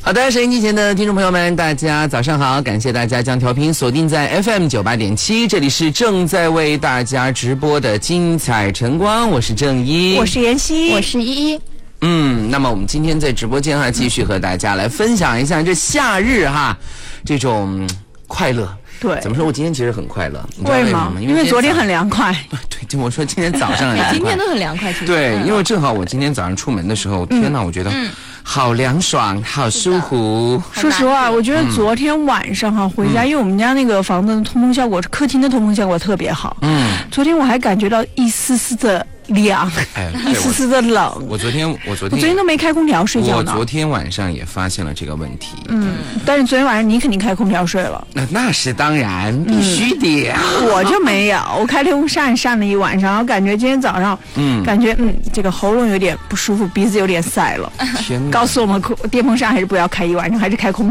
好的，收音机前的听众朋友们，大家早上好！感谢大家将调频锁定在 FM98.7， 这里是正在为大家直播的精彩晨光，我是郑一， 我是妍希， 我是依依。 那么我们今天在直播间继续和大家来分享一下这夏日这种快乐。 对， 怎么说？我今天其实很快乐，你知道为什么吗？ 因为昨天很凉快。 对，就我说今天早上很凉快， 今天都很凉快，其实。 对，因为正好我今天早上出门的时候，天哪，我觉得好凉爽，好舒服。 说实话，我觉得昨天晚上回家，因为我们家那个房子的通风效果，客厅的通风效果特别好。昨天我还感觉到一丝丝的凉，一丝丝的冷。 我昨天都没开空调睡觉呢。 我昨天晚上也发现了这个问题。 但是昨天晚上你肯定开空调睡了。 那是当然，必须的。 我就没有，我开电风扇扇了一晚上，我感觉今天早上，感觉这个喉咙有点不舒服，鼻子有点塞了。 天哪！ 告诉我们电风扇还是不要开一晚上，还是开空调。